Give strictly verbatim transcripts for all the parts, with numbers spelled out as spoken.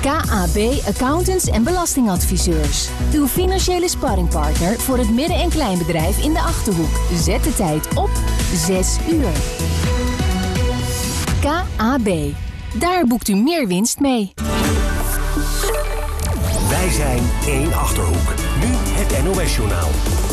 K A B Accountants en Belastingadviseurs. Uw financiële sparringpartner voor het midden- en kleinbedrijf in de Achterhoek. Zet de tijd op zes uur. K A B. Daar boekt u meer winst mee. Wij zijn één Achterhoek. Nu het N O S-journaal.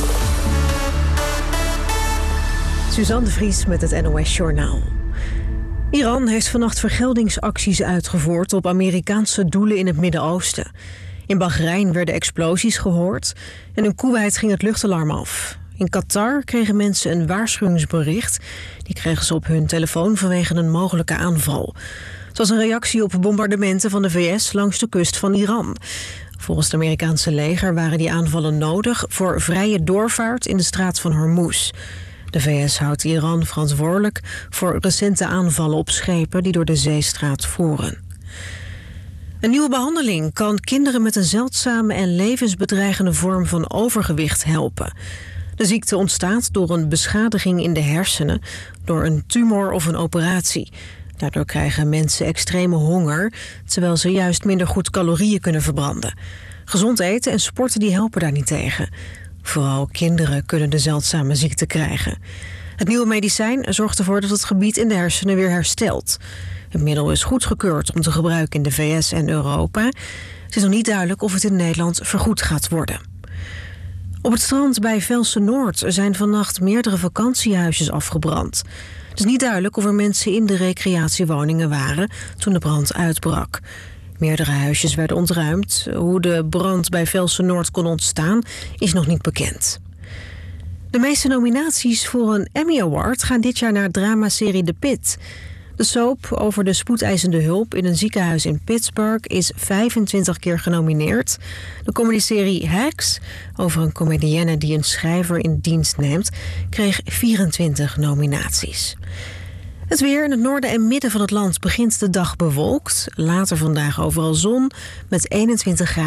Suzanne de Vries met het N O S-journaal. Iran heeft vannacht vergeldingsacties uitgevoerd op Amerikaanse doelen in het Midden-Oosten. In Bahrein werden explosies gehoord en in Koeweit ging het luchtalarm af. In Qatar kregen mensen een waarschuwingsbericht. Die kregen ze op hun telefoon vanwege een mogelijke aanval. Het was een reactie op bombardementen van de V S langs de kust van Iran. Volgens het Amerikaanse leger waren die aanvallen nodig voor vrije doorvaart in de straat van Hormuz. De V S houdt Iran verantwoordelijk voor recente aanvallen op schepen die door de zeestraat voeren. Een nieuwe behandeling kan kinderen met een zeldzame en levensbedreigende vorm van overgewicht helpen. De ziekte ontstaat door een beschadiging in de hersenen, door een tumor of een operatie. Daardoor krijgen mensen extreme honger, terwijl ze juist minder goed calorieën kunnen verbranden. Gezond eten en sporten die helpen daar niet tegen. Vooral kinderen kunnen de zeldzame ziekte krijgen. Het nieuwe medicijn zorgt ervoor dat het gebied in de hersenen weer herstelt. Het middel is goedgekeurd om te gebruiken in de V S en Europa. Het is nog niet duidelijk of het in Nederland vergoed gaat worden. Op het strand bij Velsen-Noord zijn vannacht meerdere vakantiehuisjes afgebrand. Het is niet duidelijk of er mensen in de recreatiewoningen waren toen de brand uitbrak. Meerdere huisjes werden ontruimd. Hoe de brand bij Velsen-Noord kon ontstaan is nog niet bekend. De meeste nominaties voor een Emmy Award gaan dit jaar naar dramaserie The Pitt. De soap over de spoedeisende hulp in een ziekenhuis in Pittsburgh is vijfentwintig keer genomineerd. De comedyserie Hacks, over een comedienne die een schrijver in dienst neemt, kreeg vierentwintig nominaties. Het weer in het noorden en midden van het land begint de dag bewolkt. Later vandaag overal zon met eenentwintig graden.